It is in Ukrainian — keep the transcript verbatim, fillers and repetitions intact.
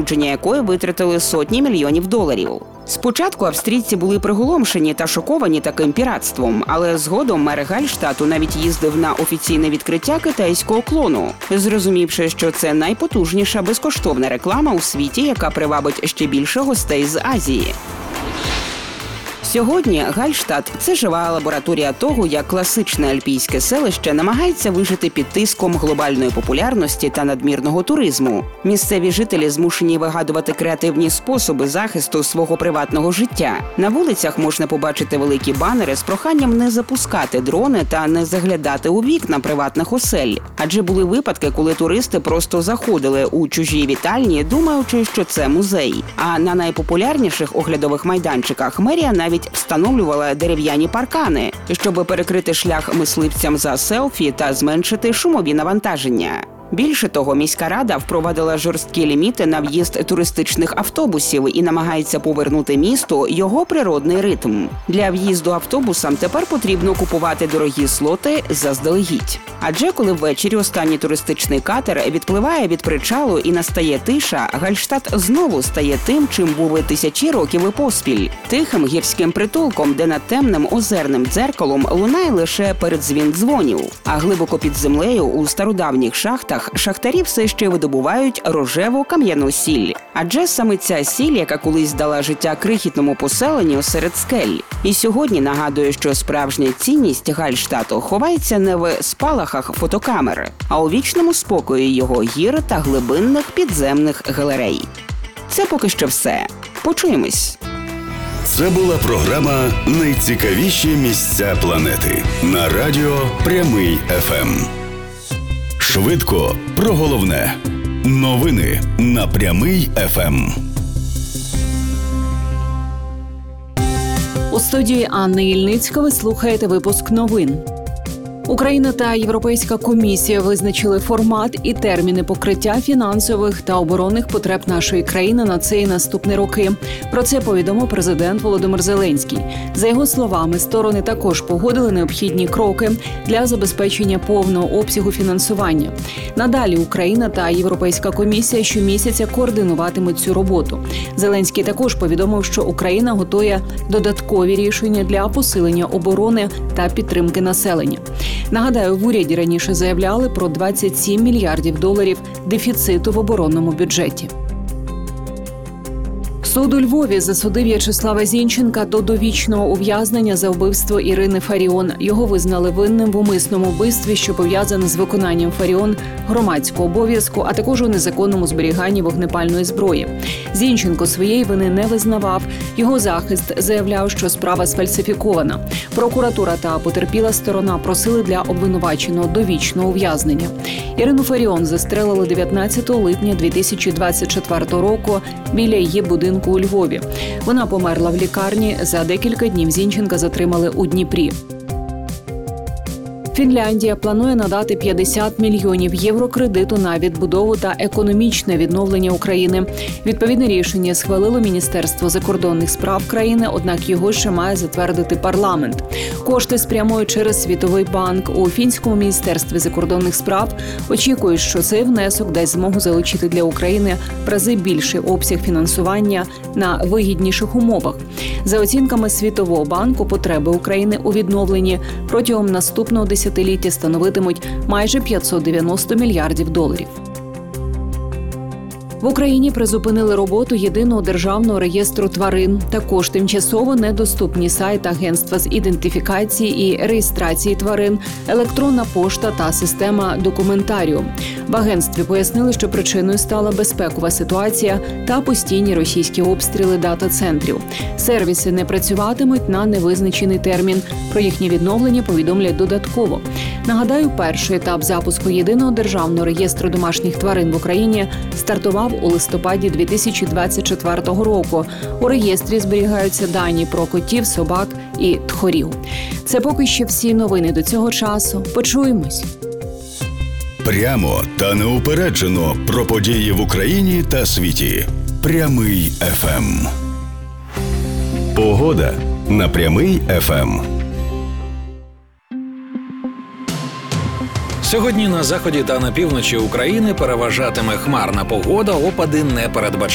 спорудження якої витратили сотні мільйонів доларів. Спочатку австрійці були приголомшені та шоковані таким піратством, але згодом мер Гальштату навіть їздив на офіційне відкриття китайського клону, зрозумівши, що це найпотужніша безкоштовна реклама у світі, яка привабить ще більше гостей з Азії. Сьогодні Гальштат – це жива лабораторія того, як класичне альпійське селище намагається вижити під тиском глобальної популярності та надмірного туризму. Місцеві жителі змушені вигадувати креативні способи захисту свого приватного життя. На вулицях можна побачити великі банери з проханням не запускати дрони та не заглядати у вікна приватних осель. Адже були випадки, коли туристи просто заходили у чужі вітальні, думаючи, що це музей. А на найпопулярніших оглядових майданчиках мерія навіть встановлювала дерев'яні паркани, щоб перекрити шлях мисливцям за селфі та зменшити шумові навантаження. Більше того, міська рада впровадила жорсткі ліміти на в'їзд туристичних автобусів і намагається повернути місту його природний ритм. Для в'їзду автобусам тепер потрібно купувати дорогі слоти заздалегідь. Адже коли ввечері останній туристичний катер відпливає від причалу і настає тиша, Гальштат знову стає тим, чим був і тисячі років і поспіль. Тихим гірським притулком, де над темним озерним дзеркалом лунає лише передзвін дзвонів, а глибоко під землею у стародавніх шахтах шахтарі все ще видобувають рожеву кам'яну сіль. Адже саме ця сіль, яка колись дала життя крихітному поселенню серед скель. І сьогодні нагадує, що справжня цінність Гальштату ховається не в спалахах фотокамер, а у вічному спокої його гір та глибинних підземних галерей. Це поки що все. Почуємось. Це була програма «Найцікавіші місця планети» на радіо Прямий еф ем. Швидко про головне. Новини на Прямий еф ем. У студії Анни Ільницька ви слухаєте випуск новин. Україна та Європейська комісія визначили формат і терміни покриття фінансових та оборонних потреб нашої країни на цей і наступні роки. Про це повідомив президент Володимир Зеленський. За його словами, сторони також погодили необхідні кроки для забезпечення повного обсягу фінансування. Надалі Україна та Європейська комісія щомісяця координуватимуть цю роботу. Зеленський також повідомив, що Україна готує додаткові рішення для посилення оборони та підтримки населення. Нагадаю, в уряді раніше заявляли про двадцять сім мільярдів доларів дефіциту в оборонному бюджеті. Суд у Львові засудив В'ячеслава Зінченка до довічного ув'язнення за вбивство Ірини Фаріон. Його визнали винним в умисному вбивстві, що пов'язане з виконанням Фаріон громадського обов'язку, а також у незаконному зберіганні вогнепальної зброї. Зінченко своєї вини не визнавав. Його захист заявляв, що справа сфальсифікована. Прокуратура та потерпіла сторона просили для обвинуваченого довічного ув'язнення. Ірину Фаріон застрелили дев'ятнадцятого липня дві тисячі двадцять четвертого року біля її будинку у Львові. Вона померла в лікарні. За декілька днів Зінченка затримали у Дніпрі. Фінляндія планує надати п'ятдесят мільйонів євро кредиту на відбудову та економічне відновлення України. Відповідне рішення схвалило Міністерство закордонних справ країни, однак його ще має затвердити парламент. Кошти спрямують через Світовий банк. У фінському міністерстві закордонних справ очікують, що цей внесок дасть змогу залучити для України в рази більший обсяг фінансування на вигідніших умовах. За оцінками Світового банку, потреби України у відновленні протягом наступного десятиліття становитимуть майже п'ятсот дев'яносто мільярдів доларів. В Україні призупинили роботу єдиного державного реєстру тварин. Також тимчасово недоступні сайт Агентства з ідентифікації і реєстрації тварин, електронна пошта та система документаріум. В агентстві пояснили, що причиною стала безпекова ситуація та постійні російські обстріли дата-центрів. Сервіси не працюватимуть на невизначений термін. Про їхнє відновлення повідомлять додатково. Нагадаю, перший етап запуску єдиного державного реєстру домашніх тварин в Україні стартував у листопаді дві тисячі двадцять четвертого року. У реєстрі зберігаються дані про котів, собак і тхорів. Це поки що всі новини до цього часу. Почуємось. Прямо та неупереджено про події в Україні та світі. Прямий еф ем. Погода на Прямий еф ем. Сьогодні на заході та на півночі України переважатиме хмарна погода, опади не передбачається.